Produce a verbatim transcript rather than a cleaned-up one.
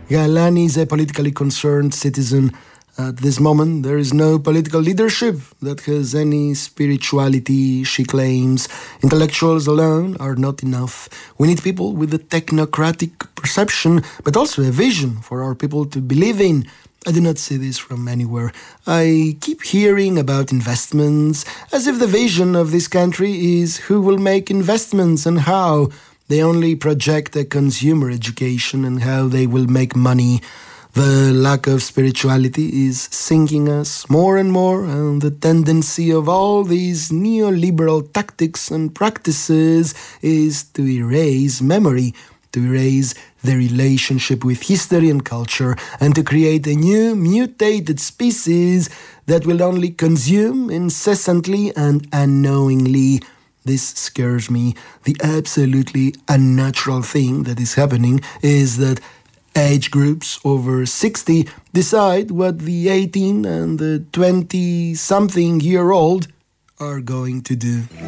Galan is a politically concerned citizen. At this moment, there is no political leadership that has any spirituality, she claims. Intellectuals alone are not enough. We need people with a technocratic perception, but also a vision for our people to believe in. I do not see this from anywhere. I keep hearing about investments, as if the vision of this country is who will make investments and how. They only project a consumer education and how they will make money. The lack of spirituality is sinking us more and more, and the tendency of all these neoliberal tactics and practices is to erase memory, to erase the relationship with history and culture, and to create a new mutated species that will only consume incessantly and unknowingly. This scares me. The absolutely unnatural thing that is happening is that age groups over sixty decide what the eighteen and the twenty-something year old are going to do.